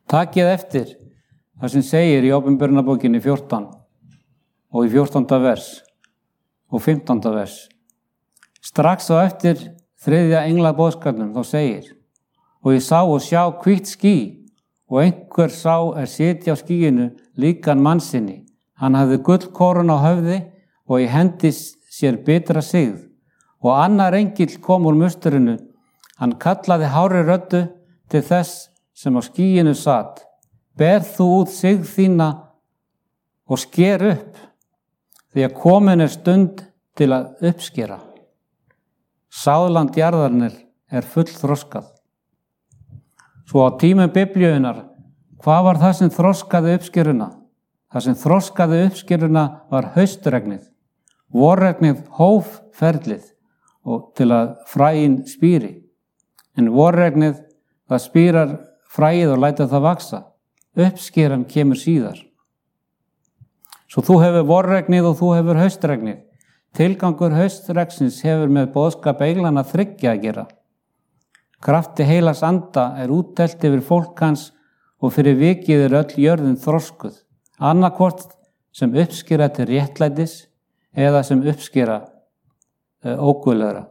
Takið eftir það sem segir í Ápendunarbókinni 14 og í 14. vers og 15. vers. Strax á eftir 3. englaboðskapnum þá segir: og ég sá og sjá hvítt ský, og einhver sá sitja á skýinu líkan mannsini. Hann hafði gullkorun á höfði og í hendi sér bitra sigð. Og annar engill kom úr musturinu. Hann kallaði hárri röddu til þess sem á skýinu sat: ber þú út sigð þína og sker upp, því að komin stund til að uppskera. Sáðland jarðarinnar full þroskað. Svo á tímum Biblíunnar, hvað var það sem þroskaði uppskeruna? Það sem þroskaði uppskeruna var haustregnið. Vorregnið hóf ferlið og til að fræin spíri. En vorregnið, það spírar fræið og lætur það vaksa. Uppskeran kemur síðar. Svo þú hefur vorregnið og þú hefur haustregnið. Tilgangur haustregnsins hefur með boðskap englanna 3 að gera. Krafti heilags anda útdelt yfir fólk hans og fyrir vikið öll jörðin þroskuð. Annarkvort sem uppskera til réttlætis eða sem uppskera óguðlegra.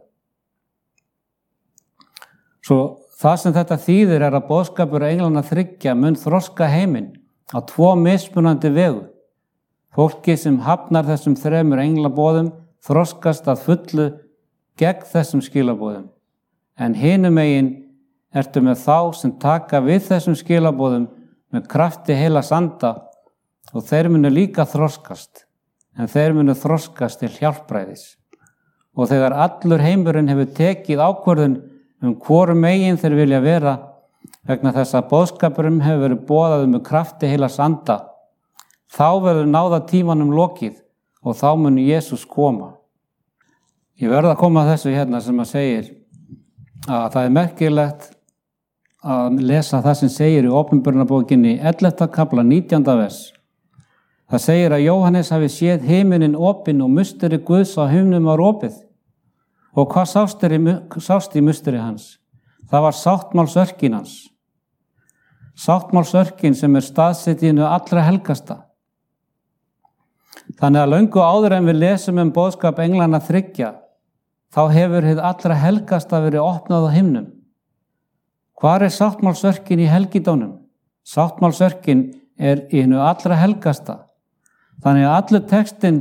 Svo það sem þetta þýðir að boðskapur englanna 3 mun þroska heiminn á 2 mismunandi vegu. Fólki sem hafnar þessum 3 englaboðum þroskast að fullu gegn þessum skilaboðum. En hinum megin ertu með þá sem taka við þessum skilaboðum með krafti heilags anda og þeir munu líka þroskast, en þeir munu þroskast til hjálpræðis. Og þegar allur heimurinn hefur tekið ákvörðun hvorum megin þeir vilja vera, vegna þess að boðskapurum hefur verið boðaður með krafti heilags anda, þá verður náðatímanum lokið og þá mun Jesús koma. Ég verð að koma að þessu hérna sem að segir að það merkilegt að lesa það sem segir í Ápendunarbókinni 11. kafla 19. vers. Það segir að Jóhannes hafi séð himinin opinn og musteri Guðs á himnum var opið. Og hvað sást í musteri hans? Það var sáttmálsörkin hans. Sáttmálsörkin sem staðsetinu allra helgasta. Þannig að löngu áður en við lesum boðskap englanna 3, þá hefur hið allra helgasta verið opnað á himnum. Hvar sáttmálsörkin í helgidónum? Sáttmálsörkin í hinu allra helgasta. Þannig að allur textin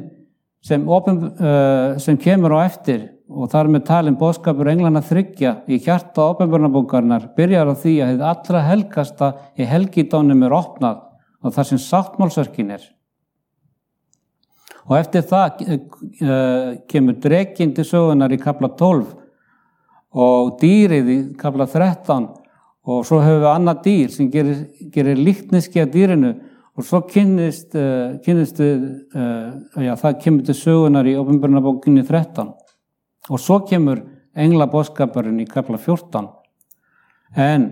sem kemur á eftir og þar með talin boðskapur englanna 3 í hjarta Ápendunarbókarinnar byrjar á því að hið allra helgasta í helgidónum opnað og þar sem sáttmálsörkin Og eftir það kemur drekinn til sögunar í kafla 12 og dýrið í kafla 13 og svo höfum við annað dýr sem gerir líktneski að dýrinu og svo það kemur til sögunar í Ápendunarbókinni 13 og svo kemur englaboðskapurinn í kafla 14. En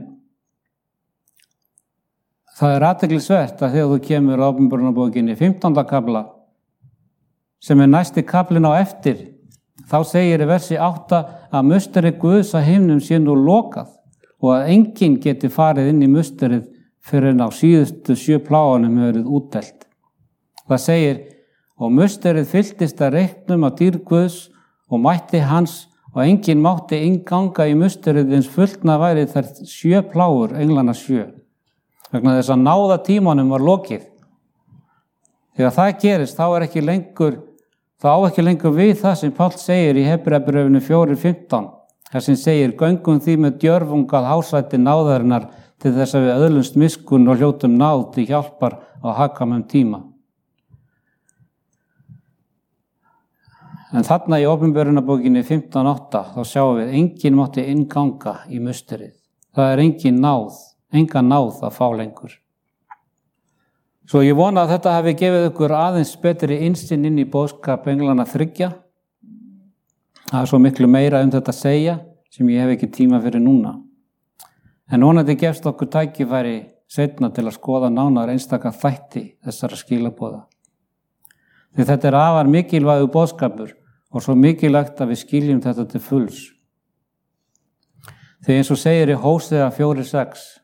það athyglisvert að þegar þú kemur á Ápendunarbókinni 15. kafla sem næsti kaflinn á eftir, þá segir í versi 8 að musteri Guðs á himnum sé nú lokað og að enginn geti farið inn í musterið fyrir en á síðustu 7 plágunum hefur verið útdelt. Það segir: og musterið fylltist að reiknum af dýrð Guðs og mætti hans og enginn mátti innganga í musterið eins fullna væri þær 7 plágur, englanna 7. Vegna þess að náðatímanum var lokið. Þegar það gerist, þá ekki lengur við það sem Páll segir í Hebreabréfinu 4:15, þar sem segir: göngum því með djörfungað hásæti náðarinnar til þess að við öðlumst miskunn og hljótum náð til hjálpar á hagkvæmum tíma. En þarna í Ápendunarbókinni 15:8 þá sjáum við: enginn mátti innganga í musterið. Það enga náð að fá lengur. Svo ég vona að þetta hafi gefið ykkur aðeins betri innsýn inn í boðskap englanna 3. Það svo miklu meira þetta að segja sem ég hef ekki tíma fyrir núna. En vonandi gefst okkur tækifæri seinna til að skoða nánar einstaka þætti þessara skilaboða. Því þetta afar mikilvægur boðskapur og svo mikilvægt að við skiljum þetta til fulls. Því eins og segir í Hósea 4:6,